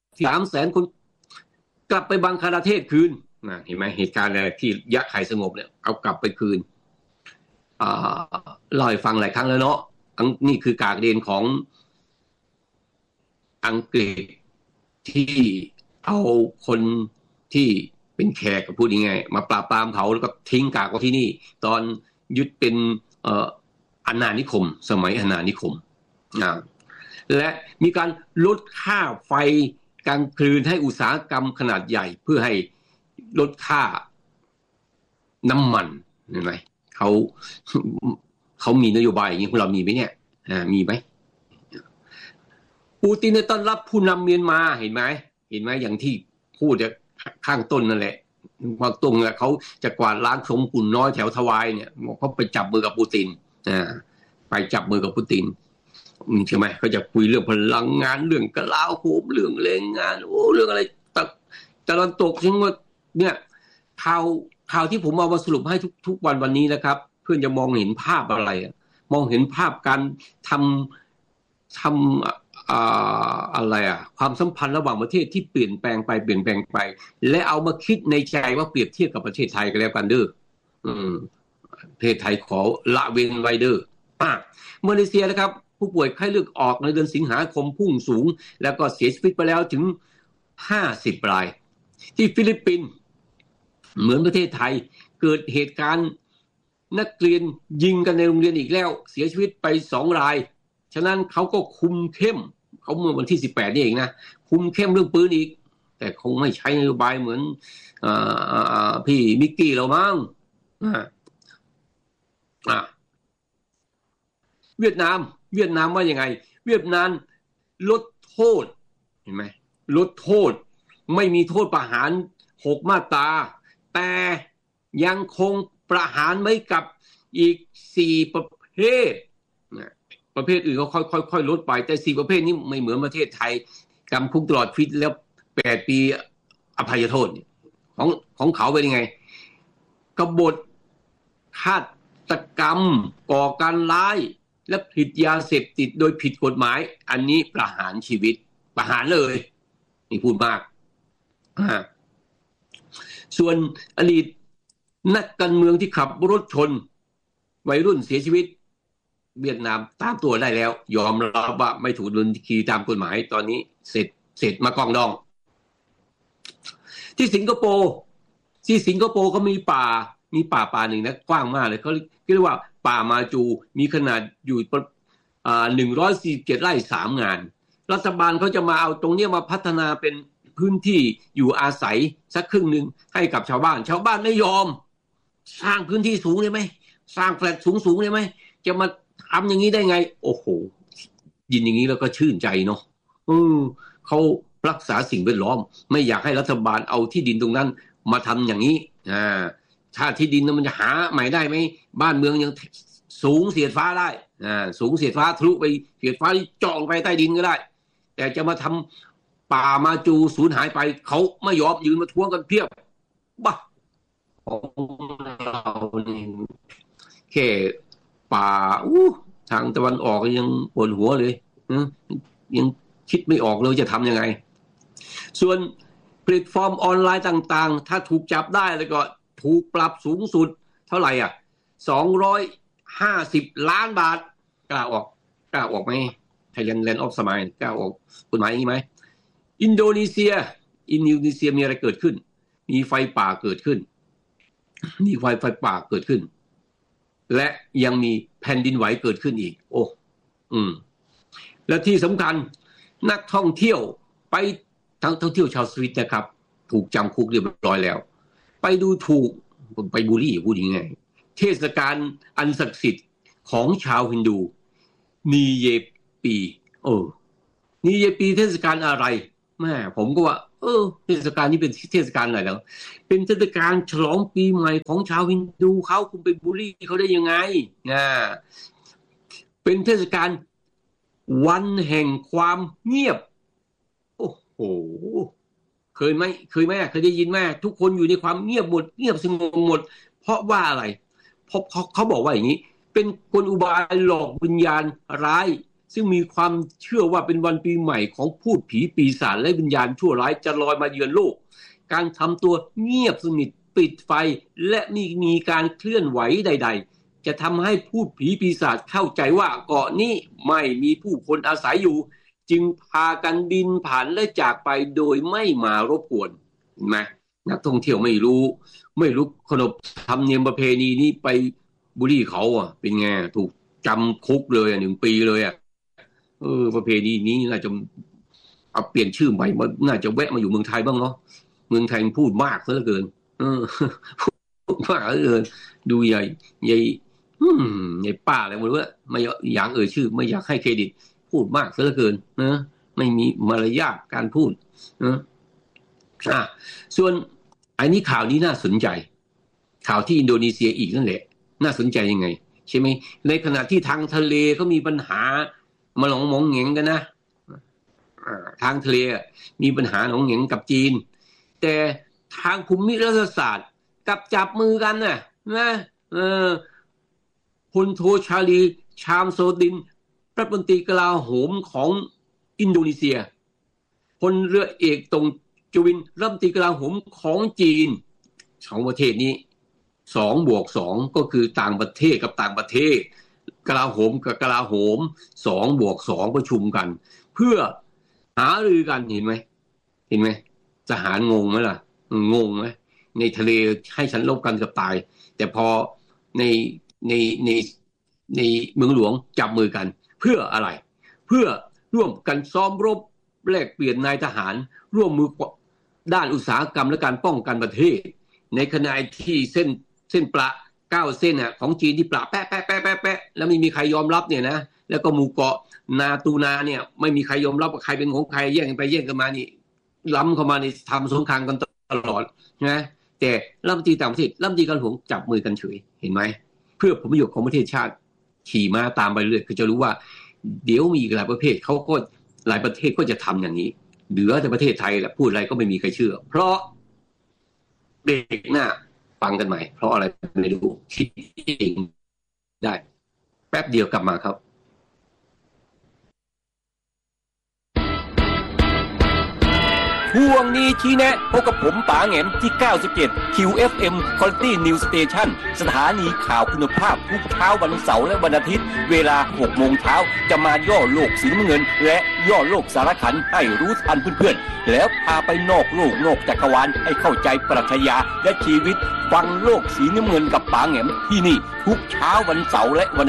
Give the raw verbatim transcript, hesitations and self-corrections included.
สามแสนคนกลับไปบังคลาเทศคืนนะเห็นไหมเหตุการณ์อะไรที่ยะไข่สงบเนี่ยเอากลับไปคืนอ่าเล่าให้ฟังหลายครั้งแล้วเนาะนี่คือกากเรียนของอังกฤษที่เอาคนที่เป็นแขกกับพูดยังไงมาปราบปรามเขาแล้วก็ทิ้งกากไว้ที่นี่ตอนยึดเป็นเอ่ออาณานิคมสมัยอาณานิคมนะและมีการลดค่าไฟกลางคืนให้อุตสาหกรรมขนาดใหญ่เพื่อให้ลดค่าน้ำมันเห็นไหมเขาเขามีนโยบายอย่างนี้พวกเรามีไหมเนี่ยอ่ามีไหมปูตินต้อนรับผู้นำเมียนมาเห็นไหมเห็นไหมอย่างที่พูดข้างต้นนั่นแหละว่าตรงอ่ะเขาจะกวาดล้างชงกุ่นน้อยแถวทวายเนี่ยเขาไปจับมือกับปูตินอ่าไปจับมือกับปูตินใช่ไหมเขาจะคุยเรื่องพลังงานเรื่องกลาโหมเรื่องแรงงานโอ้เรื่องอะไรตะตะวันตกซึ่งว่าเนี่ยข่าวข่าวที่ผมเอามาสรุปให้ทุกทุกวันวันนี้นะครับเพื่อนจะมองเห็นภาพอะไรมองเห็นภาพการทำทำอ่าอะไรอ่ะความสัมพันธ์ระหว่างประเทศที่เปลี่ยนแปลงไปเปลี่ยนแปลงไปและเอามาคิดในใจว่าเปรียบเทียบกับประเทศไทยกันแล้วกันเด้ออืมประเทศไทยขอละเว้นไว้เด้ออ่ะมาเลเซียนะครับผู้ป่วยไข้เลือดออกในเดือนสิงหาคมพุ่งสูงแล้วก็เสียชีวิตไปแล้วถึงห้าสิบรายที่ฟิลิปปินส์เหมือนประเทศไทยเกิดเหตุการณ์นักเรียนยิงกันในโรงเรียนอีกแล้วเสียชีวิตไปสองรายฉะนั้นเขาก็คุมเข้มเขาเมื่อวันที่สิบแปดนี่เองนะคุมเข้มเรื่องปืนอีกแต่คงไม่ใช้นโยบายเหมือนอ่าพี่มิกกี้เรามั้งอ่าอ่าเวียดนามเวียดนามว่ายังไงเวียดนามลดโทษเห็นไหมลดโทษไม่มีโทษประหารหกมาตราแต่ยังคงประหารไว้กับอีกสี่ประเภทประเภทอื่นก็ค่อยๆลดไปแต่สี่ประเภทนี้ไม่เหมือนประเทศไทยจำคุกตลอดชีวิตแล้วแปดปีอภัยโทษของของเขาเป็นยังไงกบฏฆาตกรรมก่อการร้ายและผิดยาเสพติดโดยผิดกฎหมายอันนี้ประหารชีวิตประหารเลยนี่พูดมากส่วนอดีตนักการเมืองที่ขับรถชนวัยรุ่นเสียชีวิตเวียดนามตามตัวได้แล้วยอมรับว่าไม่ถูกดำเนินคดีตามกฎหมายตอนนี้เสร็จเสร็จมากองดองที่สิงคโปร์ที่สิงคโปร์เขามีป่ามีป่าป่าหนึ่งนะกว้างมากเลยเขาเรียกว่าป่ามาจูมีขนาดอยู่อ่าหนึ่งร้อยสี่สิบเจ็ดไร่สามงานรัฐบาลเขาจะมาเอาตรงนี้มาพัฒนาเป็นพื้นที่อยู่อาศัยสักครึ่งนึงให้กับชาวบ้านชาวบ้านไม่ยอมสร้างพื้นที่สูงเลยไหมสร้างแฟลตสูงๆเลยไหมจะมาทำอย่างนี้ได้ไงโอ้โหยินอย่างนี้แล้วก็ชื่นใจเนาะอือเขารักษาสิ่งแวดล้อมไม่อยากให้รัฐบาลเอาที่ดินตรงนั้นมาทำอย่างนี้อ่าถ้าที่ดินมันจะหาใหม่ได้ไหมบ้านเมืองยังสูงเสียดฟ้าได้อ่าสูงเสียดฟ้าทะลุไปเสียดฟ้าที่เจาะไปใต้ดินก็ได้แต่จะมาทำป่ามาจูสูญหายไปเขาไม่ยอมยืนมาท้วงกันเพียบบ้าของเรานี่แค่ป่าอู้ทางตะวันออกยังปวดหัวเลยยังคิดไม่ออกเลยจะทำยังไงส่วนแพลตฟอร์มออนไลน์ต่างๆถ้าถูกจับได้แล้วก็ถูกปรับสูงสุดเท่าไหร่อ่ะสองร้อยห้าสิบล้านบาทกล้าออกกล้าออกไหมไทยแลนด์ออฟสมัยกล้าออกกฎหมายนี้ไหมอินโดนีเซียอินโดนีเซียมีอะไรเกิดขึ้นมีไฟป่าเกิดขึ้นมีไฟไฟป่าเกิดขึ้นและยังมีแผ่นดินไหวเกิดขึ้นอีกโอ้อืมและที่สำคัญนักท่องเที่ยวไปทั้งท่องเที่ยวชาวสวิตนะครับถูกจำคุกเรียบร้อยแล้วไปดูถูกไปบูลลี่พูดยังไงเทศกาลอันศักดิ์สิทธิ์ของชาวฮินดูนีเยปีเออนีเยปีเทศกาลอะไรแม่ผมก็ว่าเออเทศกาลนี้เป็นเทศกาลอะไรแล้วเป็นเทศกาลฉลองปีใหม่ของชาวฮินดูเขาคุณไปบูลลี่เขาได้ยังไงนะเป็นเทศกาลวันแห่งความเงียบโอ้โหเคยไหมเคยไหมเคยได้ยินไหมทุกคนอยู่ในความเงียบหมดเงียบสงบหมดเพราะว่าอะไรเพราะเขาบอกว่าอย่างนี้เป็นกลอุบายหลอกวิญญาณร้ายซึ่งมีความเชื่อว่าเป็นวันปีใหม่ของพูดผีปีศาจและวิญญาณชั่วร้ายจะลอยมาเยือนโลกการทำตัวเงียบสนิทปิดไฟและมีมีการเคลื่อนไหวใดๆจะทำให้พูดผีปีศาจเข้าใจว่าเกาะนี้ไม่มีผู้คนอาศัยอยู่จึงพากันบินผ่านและจากไปโดยไม่มารบกวนเห็นไหมนักท่องเที่ยวไม่รู้ไม่รู้ขนบธรรมเนียมประเพณีนี้ไปบุรีเขาอ่ะเป็นไงถูกจำคุกเลยอ่ะหนึ่งปีเลยอ่ะเออประเพณีนี้น่าจะเอาเปลี่ยนชื่อใหม่มาน่าจะแวะมาอยู่เมืองไทยบ้างเนาะเมืองไทยพูดมากซะเหลือเกินเออพูดมากเหลือเกินดูใหญ่ใหญ่อืมใหญ่ป้าอะไรไม่รู้อะไม่อยากเอ่ยชื่อไม่อยากให้เครดิตพูดมากซะเหลือเกินนะไม่มีมารยาทการพูดนะอ่ะส่วนอันนี้ข่าวนี้น่าสนใจข่าวที่อินโดนีเซียอีกนั่นแหละน่าสนใจยังไงใช่ไหมในขณะที่ทางทะเลเขามีปัญหามาหลงมองเหงกันนะทางทะเลมีปัญหาหลงเหงกับจีนแต่ทางภูมิรัฐศาสตร์กับจับมือกันน่ะนะเออพลโทชาลีชามโซดินรัฐมนตรีกลาโหมของอินโดนีเซียพลเรือเอกตงจวินรัฐมนตรีกลาโหมของจีนสองประเทศนี้สองบวกสองก็คือต่างประเทศกับต่างประเทศกลาโหมกับกลาโหมสองบวกสองประชุมกันเพื่อหารือกันเห็นไหมเห็นไหมทหารงงไหมล่ะงงไหมในทะเลให้ฉันลบกันกับตายแต่พอในในในในเมืองหลวงจับมือกันเพื่ออะไรเพื่อร่วมกันซ้อมรบแลกเปลี่ยนนายทหารร่วมมือด้านอุตสาหกรรมและการป้องกันประเทศในขณะที่เส้นเส้นประเก้าเส้นน่ะของจีนที่ประแปะแปะแปะแปะแปะแล้วไม่มีใครยอมรับเนี่ยนะแล้วก็หมู่เกาะนาตูนาเนี่ยไม่มีใครยอมรับว่าใครเป็นของใครแย่งกันไปแย่งกันมานี่ล้ำเข้ามาในทำสงครามกันตลอดนะแต่รัฐมนตรีต่างประเทศรัฐมนตรีกลาโหมจับมือกันเฉยเห็นไหมเพื่อผลประโยชน์ของประเทศชาติขี่ม้าตามไปเรื่อยคือจะรู้ว่าเดี๋ยวมีหลายประเภทเขาก็หลายประเทศก็จะทำอย่างนี้เหลือแต่ประเทศไทยแหละพูดอะไรก็ไม่มีใครเชื่อเพราะเด็กหน้าฟังกันใหม่เพราะอะไรไม่รู้คิดเองได้แป๊บเดียวกลับมาครับช่วงนี้ชี้แนะพบกับผมป๋าแหง่มที่เก้าสิบเจ็ด คิว เอฟ เอ็ม Quality News Station สถานีข่าวคุณภาพทุกเช้าวันเสาร์และวันอาทิตย์เวลา หกโมงเช้าจะมาย่อโลกสีน้ำเงินและย่อโลกสารขันให้รู้ทันเพื่อนๆแล้วพาไปนอกโลกนอกจักรวาลให้เข้าใจปรัชญาและชีวิตฟังโลกสีน้ำเงินกับป๋าแหง่มที่นี่ทุกเช้าวันเสาร์และวัน